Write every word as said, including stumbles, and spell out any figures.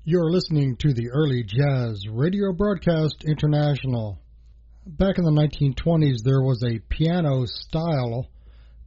You're listening to the Early Jazz Radio Broadcast International. Back in the nineteen twenties, there was a piano style